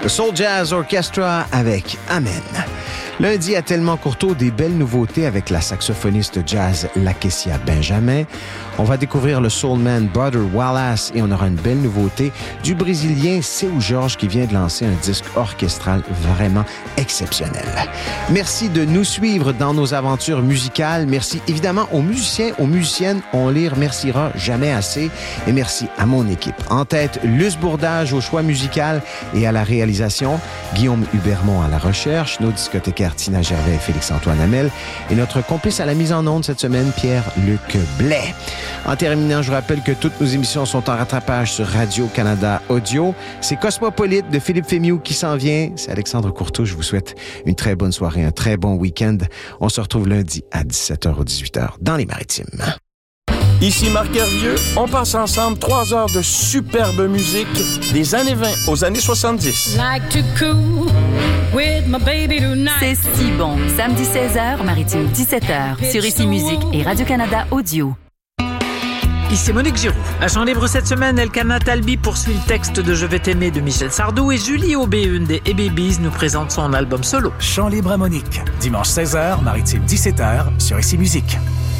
The Soul Jazz Orchestra avec Amen. Lundi, à Tellement Courteau, des belles nouveautés avec la saxophoniste jazz Lakecia Benjamin. On va découvrir le soulman Brother Wallace et on aura une belle nouveauté du Brésilien Seu Jorge qui vient de lancer un disque orchestral vraiment exceptionnel. Merci de nous suivre dans nos aventures musicales. Merci évidemment aux musiciens, aux musiciennes. On les remerciera jamais assez. Et merci à mon équipe. En tête, Luce Bourdage au choix musical et à la réalisation. Guillaume Hubermont à la recherche. Nos discothécaires Tina Gervais et Félix-Antoine Hamel. Et notre complice à la mise en onde cette semaine, Pierre-Luc Blais. En terminant, je vous rappelle que toutes nos émissions sont en rattrapage sur Radio-Canada Audio. C'est Cosmopolite de Philippe Fémiou qui s'en vient. C'est Alexandre Courteau. Je vous souhaite une très bonne soirée, un très bon week-end. On se retrouve lundi à 17h ou 18h dans les Maritimes. Ici Marc Hervieux, on passe ensemble 3 heures de superbe musique des années 20 aux années 70. Like to cool with my baby tonight. C'est si bon. Samedi 16h, Maritime 17h, sur Ici Musique et Radio-Canada Audio. Ici Monique Giroux. À Chant Libre cette semaine, Elkana Talbi poursuit le texte de Je vais t'aimer de Michel Sardou et Julie Aubé, une des Babies, nous présente son album solo. Chant Libre à Monique, dimanche 16h, Maritime 17h, sur Ici Musique.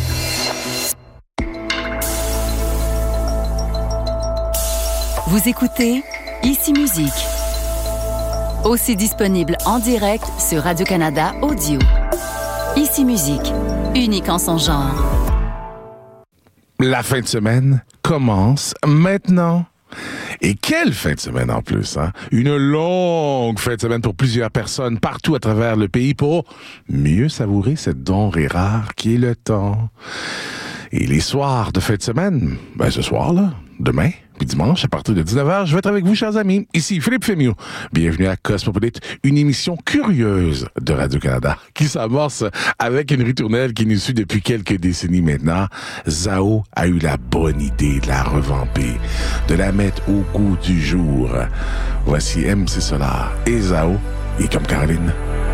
Vous écoutez Ici Musique. Aussi disponible en direct sur Radio-Canada Audio. Ici Musique, unique en son genre. La fin de semaine commence maintenant. Et quelle fin de semaine en plus, hein? Une longue fin de semaine pour plusieurs personnes partout à travers le pays pour mieux savourer cette denrée rare qui est le temps. Et les soirs de fin de semaine, ce soir-là, demain, puis dimanche, à partir de 19h, je vais être avec vous, chers amis. Ici, Philippe Fémiou. Bienvenue à Cosmopolite, une émission curieuse de Radio-Canada qui s'amorce avec une ritournelle qui nous suit depuis quelques décennies maintenant. Zao a eu la bonne idée de la revamper, de la mettre au goût du jour. Voici MC Solar et Zao, et comme Caroline,